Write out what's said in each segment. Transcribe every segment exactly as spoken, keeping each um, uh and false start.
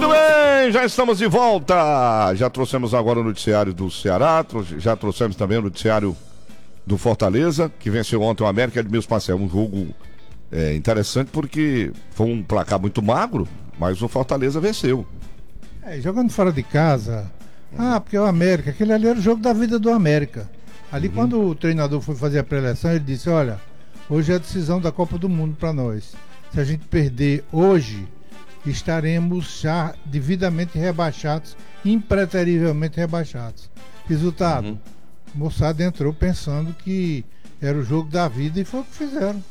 Muito bem, já estamos de volta. Já trouxemos agora o noticiário do Ceará, já trouxemos também o noticiário do Fortaleza, que venceu ontem o América. Edmilson Marcel, um jogo é, interessante porque foi um placar muito magro, mas o Fortaleza venceu. É, jogando fora de casa, ah, porque o América, aquele ali era o jogo da vida do América. Ali uhum. Quando o treinador foi fazer a pré-eleção, ele disse, olha, hoje é a decisão da Copa do Mundo para nós. Se a gente perder hoje, estaremos já devidamente rebaixados, impreterivelmente rebaixados. Resultado, uhum. o moçada entrou pensando que era o jogo da vida e foi o que fizeram.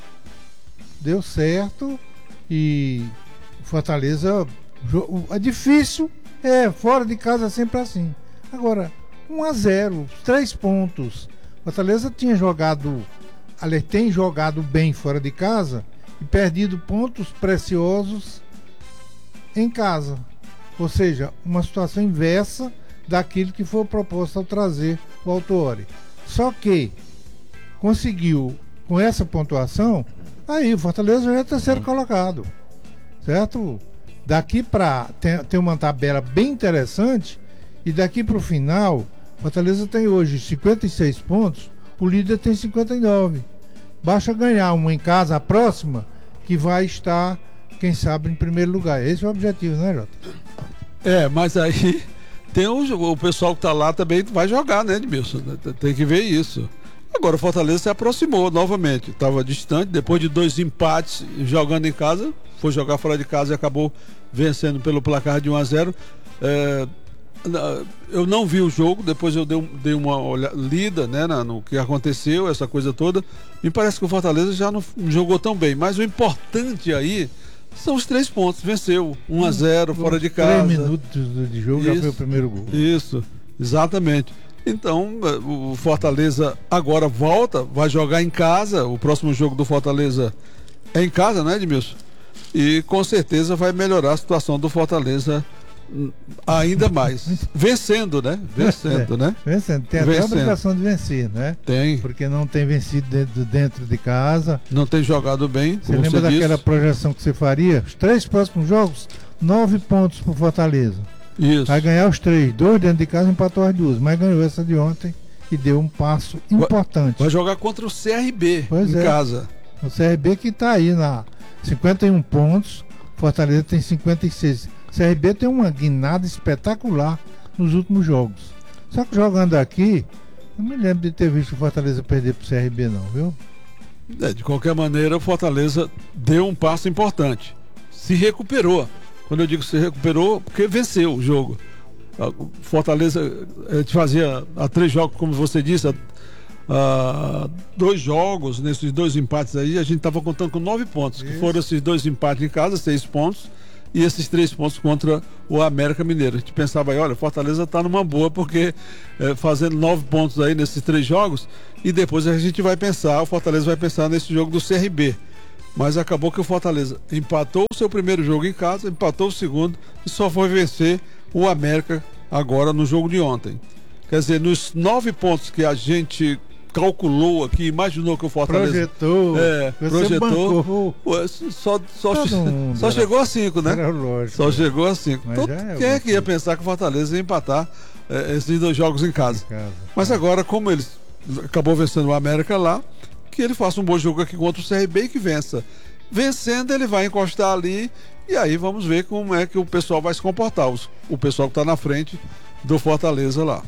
Deu certo e Fortaleza, é difícil, é, fora de casa sempre assim. Agora, um a zero, três pontos. Fortaleza tinha jogado, aliás, tem jogado bem fora de casa e perdido pontos preciosos em casa, ou seja, uma situação inversa daquilo que foi proposto ao trazer o Autuori. Só que conseguiu, com essa pontuação, aí o Fortaleza já é terceiro colocado, certo? Daqui para ter, ter uma tabela bem interessante, e daqui para o final, Fortaleza tem hoje cinquenta e seis pontos, o líder tem cinquenta e nove. Basta ganhar uma em casa, a próxima, que vai estar, quem sabe, em primeiro lugar. Esse é o objetivo, né, Jota? É, mas aí tem o, o pessoal que tá lá também vai jogar, né, Edmilson? Tem que ver isso. Agora o Fortaleza se aproximou novamente. Estava distante, depois de dois empates jogando em casa, foi jogar fora de casa e acabou vencendo pelo placar de um a zero. É, eu não vi o jogo, depois eu dei, dei uma olhada, lida, né, no que aconteceu, essa coisa toda. Me parece que o Fortaleza já não jogou tão bem, mas o importante aí são os três pontos. Venceu um a zero fora de casa. Três minutos de jogo isso, já foi o primeiro gol. Isso, exatamente. Então o Fortaleza agora volta, vai jogar em casa. O próximo jogo do Fortaleza é em casa, né, Edmilson? E com certeza vai melhorar a situação do Fortaleza ainda mais. Vencendo, né? Vencendo, é, né? Vencendo. Tem até a obrigação de vencer, né? Tem. Porque não tem vencido dentro, dentro de casa. Não tem jogado bem. Você lembra você daquela disse? projeção que você faria? Os três próximos jogos, nove pontos pro Fortaleza. Isso. Vai ganhar os três. Dois dentro de casa, empatou as duas. Mas ganhou essa de ontem e deu um passo importante. Vai jogar contra o C R B pois em é. casa. O C R B que tá aí na cinquenta e um pontos. Fortaleza tem cinquenta e seis. O C R B tem uma guinada espetacular nos últimos jogos. Só que jogando aqui, não me lembro de ter visto o Fortaleza perder pro C R B não, viu? É, de qualquer maneira, o Fortaleza deu um passo importante. Se recuperou. Quando eu digo se recuperou, porque venceu o jogo. O Fortaleza a gente fazia há três jogos, como você disse, há, há dois jogos, nesses dois empates aí, a gente estava contando com nove pontos. Isso. Que foram esses dois empates em casa, seis pontos. E esses três pontos contra o América Mineiro. A gente pensava aí, olha, Fortaleza está numa boa, porque é, fazendo nove pontos aí nesses três jogos, e depois a gente vai pensar, o Fortaleza vai pensar nesse jogo do C R B. Mas acabou que o Fortaleza empatou o seu primeiro jogo em casa, empatou o segundo e só foi vencer o América agora no jogo de ontem. Quer dizer, nos nove pontos que a gente calculou aqui, imaginou que o Fortaleza projetou, é, projetou só, só, mundo, só chegou a cinco, né? Lógico, só chegou a cinco. Então, é quem é que ia pensar que o Fortaleza ia empatar é, esses dois jogos em casa? Em casa. Mas agora, como ele acabou vencendo o América lá, que ele faça um bom jogo aqui contra o C R B e que vença. Vencendo, ele vai encostar ali e aí vamos ver como é que o pessoal vai se comportar. O pessoal que está na frente do Fortaleza lá.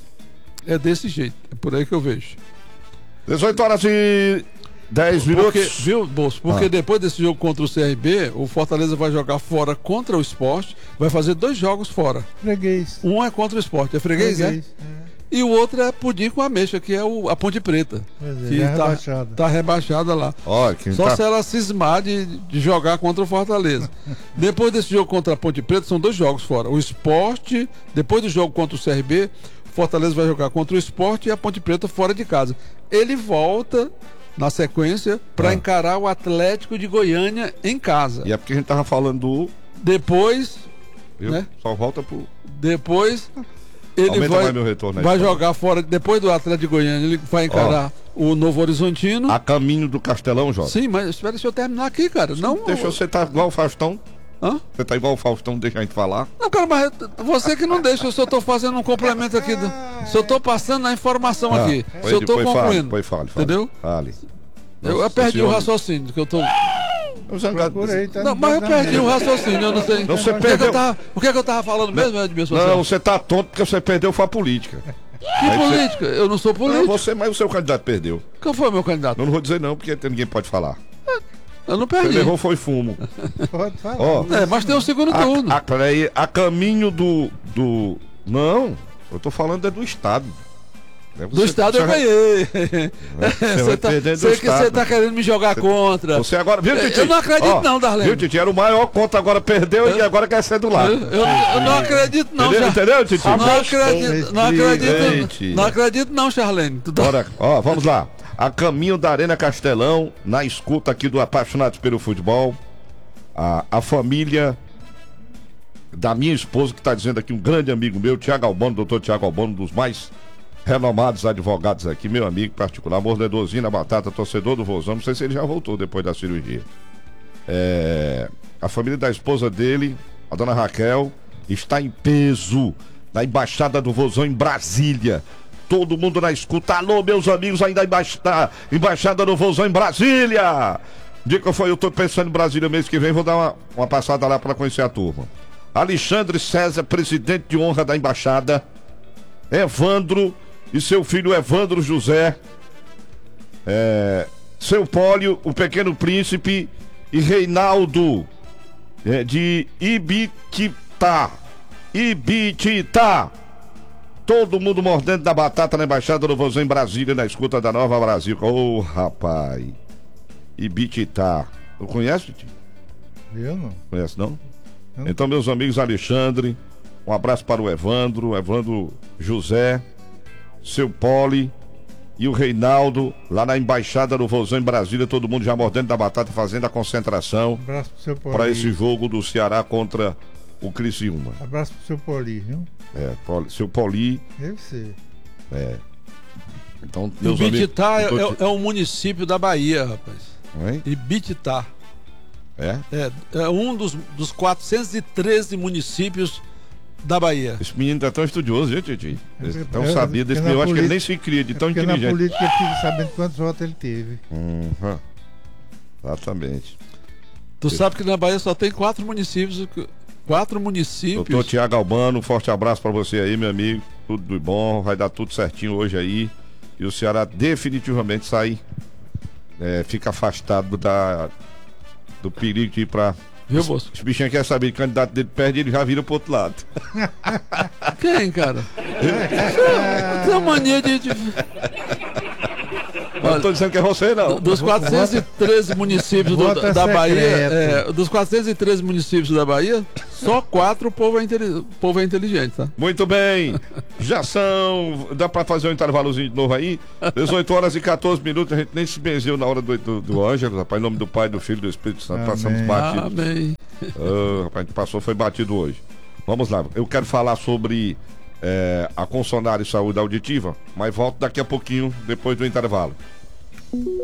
É desse jeito, é por aí que eu vejo. dezoito horas e dez minutos. Porque, viu, Bolso? Porque ah. depois desse jogo contra o C R B, o Fortaleza vai jogar fora contra o Sport, vai fazer dois jogos fora. Freguês. Um é contra o Sport, é freguês, freguês é? é? E o outro é pudim com ameixa, que é o, a Ponte Preta. É, que é tá, rebaixada. tá rebaixada lá. Ó, Só tá... se ela cismar de, de jogar contra o Fortaleza. Depois desse jogo contra a Ponte Preta, são dois jogos fora. O Sport, depois do jogo contra o C R B, o Fortaleza vai jogar contra o Sport e a Ponte Preta fora de casa. Ele volta na sequência para ah. encarar o Atlético de Goiânia em casa. E é porque a gente tava falando do... Depois... Viu? Né? Só volta pro... Depois... Ele Aumenta vai, mais meu retorno aí, vai jogar fora, depois do Atlético de Goiânia, ele vai encarar oh. o Novo Horizontino. A caminho do Castelão, Jota. Sim, mas espera se eu terminar aqui, cara. Sim, não, deixa eu sentar igual o Faustão. Hã? Você tá igual o Faustão, deixa a gente falar. Não, cara, mas você que não deixa, eu só tô fazendo um complemento aqui. Do, se eu tô passando a informação Ah, aqui. foi- Se eu tô foi concluindo. Fale, foi fale, fale. Entendeu? Fale. Eu, eu Nossa perdi o Senhora. raciocínio que eu tô. Eu já- Procurei, tá Não, no mas eu programa perdi o dele. raciocínio, eu não sei. Não, você o, que é que perdeu. eu tava, o que é que eu tava falando mesmo, Edmilson? Não, você tá tonto porque você perdeu foi a política. Que Aí você- política? Eu não sou Não, político. você, mas o seu candidato perdeu. Qual foi o meu candidato? Eu não vou dizer não, porque ninguém pode falar. Eu não Quem perdi. errou foi fumo. Pode falar. Ó, É, mas tem o segundo turno. A, a, peraí, a caminho do, do. Não, eu tô falando é do Estado. É Do você- Estado você eu vai- ganhei. Você Você vai tá, perder do sei que você Estado. tá querendo me jogar contra. Você agora. Viu, Eu- Titi? eu não acredito não, Darlene. Viu, Titi? Era o maior contra, agora perdeu e agora quer ser do Eu, lado. eu- eu não acredito não, Entendeu, Char- entendeu, Titi? Não acredito, não acredito, Gente. não acredito não, Charlene. Tu tá- Bora, ó, vamos lá. A caminho da Arena Castelão, na escuta aqui do Apaixonados pelo Futebol, a, a família da minha esposa, que está dizendo aqui, um grande amigo meu, Tiago Albano, doutor Tiago Albano, um dos mais renomados advogados aqui, meu amigo particular, mordedorzinho na batata, torcedor do Vozão, não sei se ele já voltou depois da cirurgia. É, a família da esposa dele, a dona Raquel, está em peso na Embaixada do Vozão em Brasília. Todo mundo na escuta. Alô, meus amigos aí da embaixada, embaixada do Vozão em Brasília. Dica foi, eu tô pensando em Brasília mês que vem, vou dar uma, uma passada lá para conhecer a turma. Alexandre César, presidente de honra da embaixada. Evandro e seu filho Evandro José. É, seu Pólio, o Pequeno Príncipe e Reinaldo é, de Ibititá. Ibititá. Todo mundo mordendo da batata na Embaixada do Vozão em Brasília, na escuta da Nova Brasil. Ô, oh, rapaz. Ibititá. Eu conhece, Titi? Eu não. Conhece, não? Eu não. Então, meus amigos Alexandre, um abraço para o Evandro, Evandro José, seu Poli e o Reinaldo, lá na Embaixada do Vozão em Brasília, todo mundo já mordendo da batata, fazendo a concentração Um abraço pro seu Poli. para esse jogo do Ceará contra o Criciúma. Abraço pro seu Poli, viu? É, Poli, seu Poli, Deve ser. é. Então, O meus amigos. Ibititá é, eu tô te- é um município da Bahia, rapaz. Hein? Ibititá. É? É, é um dos, dos quatrocentos e treze municípios da Bahia. Esse menino tá tão estudioso, gente, Titi. É, Tão é, sabido desse porque menino. Eu na acho que ele nem política- se cria de É tão porque na inteligente. política eu fico sabendo quantos votos ele teve. Uhum. Exatamente. Tu sabe que na Bahia só tem quatro municípios. Quatro municípios. Doutor Tiago Albano, um forte abraço pra você aí, meu amigo. Tudo de bom, vai dar tudo certinho hoje aí. E o Ceará definitivamente sai, é, fica afastado da, do perigo de ir pra. Viu, Bosco? Os bichinhos querem saber, o candidato dele perde, ele já vira pro outro lado. Quem, cara? Tem uma mania de. de- Mas não tô dizendo que é você, não. Dos quatrocentos e treze municípios do- Voto é da Bahia, secreto. é, dos quatrocentos e treze municípios da Bahia, só quatro o povo é, inteli- o povo é inteligente, tá? Muito bem, já são. Dá pra fazer um intervalozinho de novo aí? dezoito horas e quatorze minutos. A gente nem se benzeu na hora do, do, do Ângelo, rapaz. Em nome do Pai, do Filho e do Espírito Santo, Amém. passamos batidos. Amém. Ah, rapaz, a gente passou, foi batido hoje. Vamos lá, eu quero falar sobre é, a Consonare Saúde Auditiva, mas volto daqui a pouquinho, depois do intervalo.